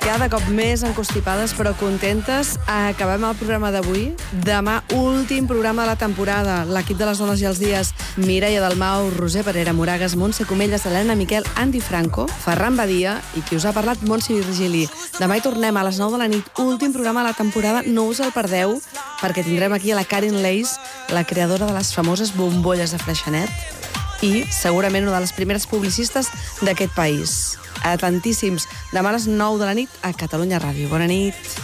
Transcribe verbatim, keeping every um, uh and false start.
Cada cop més encostipades però contentes. Acabem el programa d'avui. Demà, últim programa de la temporada. L'equip de les dones i els dies: Mireia Dalmau, Roser Parera, Moragas, Montse Comelles, Helena Miquel, Andy Franco, Ferran Badia i qui us ha parlat, Montse Virgili. Demà hi tornem a les nou de la nit. Últim programa de la temporada. No us el perdeu, perquè tindrem aquí a la Karen Leis, la creadora de les famoses bombolles de Freixenet i segurament una de les primeres publicistes d'aquest país. A tantíssims. Demà a les nou de la nit a Catalunya Ràdio. Bona nit.